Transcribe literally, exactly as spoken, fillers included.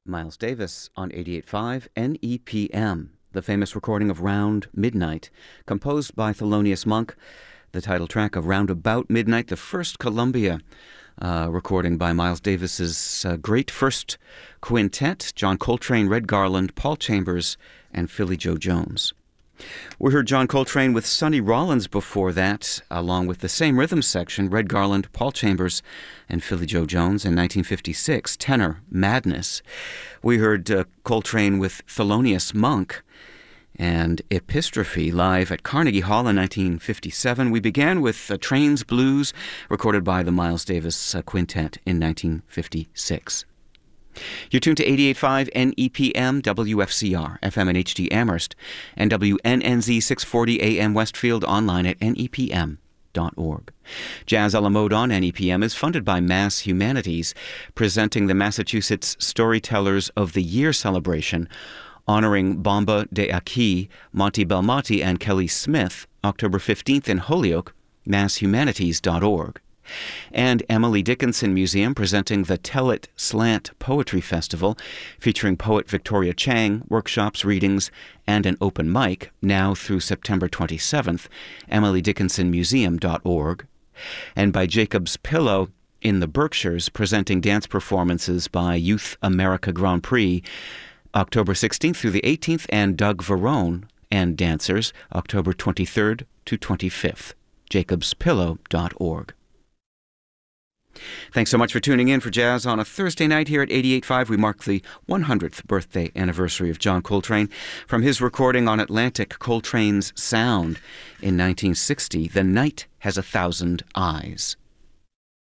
Miles Davis on eighty-eight point five N E P M, the famous recording of Round Midnight, composed by Thelonious Monk, the title track of Round About Midnight, the first Columbia uh, recording by Miles Davis's uh, great first quintet, John Coltrane, Red Garland, Paul Chambers, and Philly Joe Jones. We heard John Coltrane with Sonny Rollins before that, along with the same rhythm section, Red Garland, Paul Chambers, and Philly Joe Jones in nineteen fifty-six, tenor Madness. We heard uh, Coltrane with Thelonious Monk and Epistrophe live at Carnegie Hall in nineteen fifty-seven. We began with uh, Trains Blues, recorded by the Miles Davis uh, Quintet in nineteen fifty-six. You're tuned to eighty-eight point five N E P M, W F C R, F M and H D Amherst, and W N N Z six forty A M Westfield, online at N E P M dot org. Jazz a la Mode on N E P M is funded by Mass Humanities, presenting the Massachusetts Storytellers of the Year celebration, honoring Bamba de Aki, Monty Belmonte, and Kelly Smith, October fifteenth in Holyoke, mass humanities dot org. And Emily Dickinson Museum presenting the Tell It Slant Poetry Festival, featuring poet Victoria Chang, workshops, readings, and an open mic, now through September twenty-seventh, emily dickinson museum dot org. And by Jacob's Pillow in the Berkshires, presenting dance performances by Youth America Grand Prix, October sixteenth through the eighteenth, and Doug Verone and dancers, October twenty-third to twenty-fifth, jacobs pillow dot org. Thanks so much for tuning in for Jazz on a Thursday night here at eighty-eight point five. We mark the one hundredth birthday anniversary of John Coltrane. From his recording on Atlantic, Coltrane's Sound in nineteen sixty, The Night Has a Thousand Eyes.